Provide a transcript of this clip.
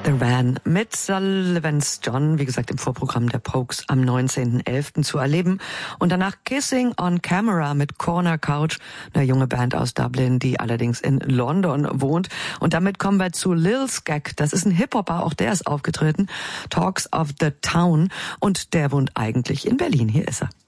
The Ran mit Sullivan's John, wie gesagt, im Vorprogramm der Pokes am 19.11. zu erleben. Und danach Kissing on Camera mit Corner Couch, eine junge Band aus Dublin, die allerdings in London wohnt. Und damit kommen wir zu Lil Skag. Das ist ein Hip-Hopper, auch der ist aufgetreten. Talks of the Town. Und der wohnt eigentlich in Berlin. Hier ist er.